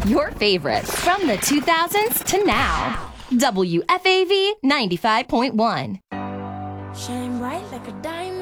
Your favorites from the 2000s to now. WFAV 95.1. Shine bright like a diamond.